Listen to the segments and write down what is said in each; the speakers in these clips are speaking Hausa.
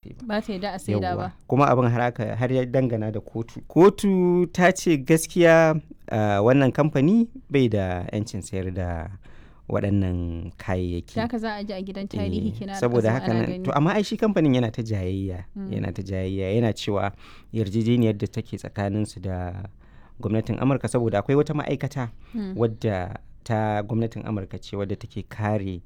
yi ba. Ba ta yadda a saida ba. Kuma abin har ya dangana da kotu ta ce gaskiya wannan kamfani bai da 'yancin sayar da waɗannan kayayyaki. Da haka za a ji a gidan tarihi kina da saboda haka nan to amma ai shi kamfanin yana ta jayayya yana cewa yarjejeniyar da take tsakanin su da gwamnatin Amurka, saboda akwai wata ma'aikata wadda ta gwamnatin Amurka ce wadda take kare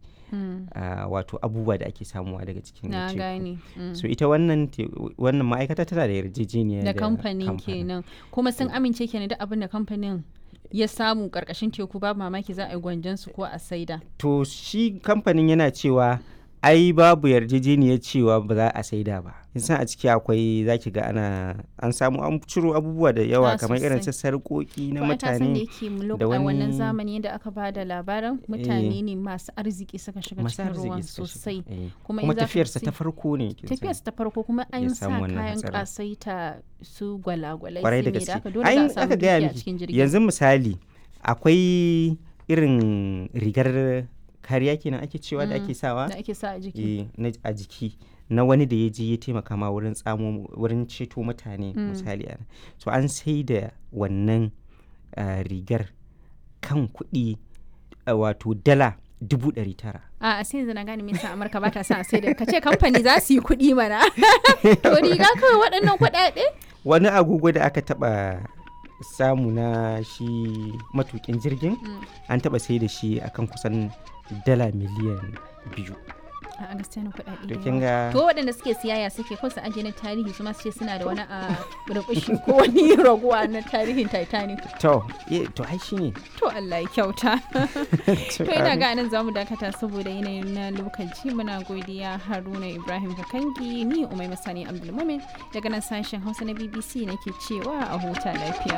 wato abubuwa da ake samuwa daga cikin teku. So ita wannan ma'aikata tana da yarjejeniya da kamfanin kenan, kuma sun amince kenan da abin da kamfanin ya samu karkashin teku babu mamaki za a yi gwanjan su ko a saida. To shi kamfanin yana cewa ai babu yarjejeniyar cewa ba za a saida ba. San a ciki akwai zaki ga an samu an ciro abubuwa da yawa kamar irin su sarƙoƙi na mutane da wani wannan zamani da aka ba da labarin mutane ne masu arziki suka shiga cikin ruwan sosai, kuma tafiyarsa ta farko ne. Tafiyarsa ta farko kuma an sa kayan kasaita su gwalagwalai kwarai da gaske. Ai aka gaya miki yanzu misali akwai irin rigar kariya kenan ake cewa da ake sawa da ake sa a jiki a jiki na wani da ya je ya taimaka ma wurin ceto mutane misali so an sai da wannan rigar kan kuɗi wato dala 900,000. A sai yanzu na gane me yasa Amurka ba ta sa sai da kace kamfani za su yi kuɗi mana to riga kawai waɗannan kuɗaɗe. Wani agogo da aka taba samu na shi matukin jirgin an taba sai da shi akan kusan dala miliyan 2. A gaskiya na kuɗaɗe to kinga to waɗanda suke siyaya suke ko su aje na tarihi su ma su ce suna da wani a rubushi ko wani raguwa na tarihin Titanic. To ai shine. To Allah ya kyauta. To ina ga nan zamu dakata saboda yanayin na lokaci. Muna godiya Haruna Ibrahim Kakangi, ni Umaima Sani Abdulmumin daga nan sashen Hausa na BBC nake cewa a huta lafiya.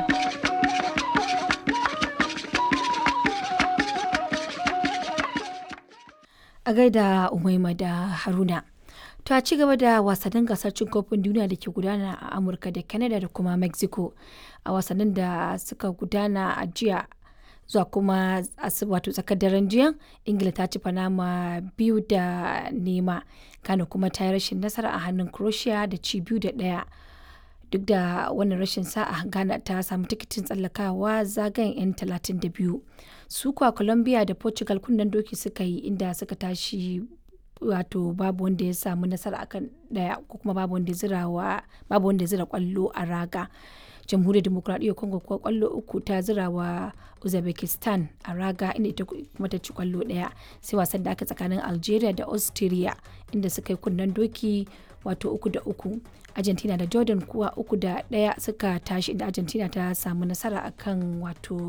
A gaida Umaima da Haruna. To a ci gaba da wasannin gasar cin kofin duniya da ke gudana a Amurka da Canada da kuma Mexico. A wasannin da suka gudana a jiya zuwa kuma wato tsakar daren jiya, Ingila ta ci Panama 2-0, Ghana kuma ta yi rashin nasara a hannun Croatia da ci 2-1. Duk da wannan rashin sa'a, Ghana ta samu tikitin tsallakawa zagayen 'yan 32. Su kuwa Colombia da Portugal kunnen doki suka yi inda suka tashi wato babu wanda ya samu nasara akan daya ko kuma babu wanda ya zira kwallo a raga. Jamhuriyar Demokuraɗiyyar Congo kuwa kwallo 3 ta zira wa Uzbekistan a raga inda ita kuma ta ci kwallo 1. Sai wasan da aka tsakanin Algeria da Austria inda suka yi kunnen doki wato 3-3. Argentina da Jordan kuwa 3-1 suka tashi inda Argentina ta samu nasara akan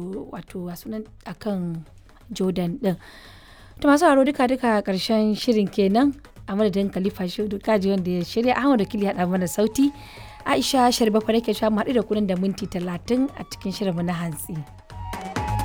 akan Jordan din. To masu haro duka karshen shirin kenan a madadin Khalifa Shehu Kaji wanda ya shirya, Ahmad Wakili ya haɗa mana sauti, Aisha Sharbafa nake cewa mu haɗu da kunan da minti 30 a cikin shirinmu na hantsi.